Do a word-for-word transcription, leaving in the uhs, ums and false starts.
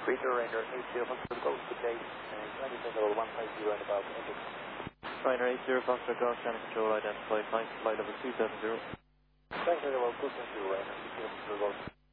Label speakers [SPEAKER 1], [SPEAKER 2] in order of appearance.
[SPEAKER 1] Peter Rainer eight zero Foxtrot Golf, good day. Uh, anything level one five zero and about engine.
[SPEAKER 2] Rainer eight zero Foxtrot Golf, channel control identified, flight, flight level two seven zero.
[SPEAKER 1] Flight level two seven zero, Rainer eight zero Foxtrot Golf.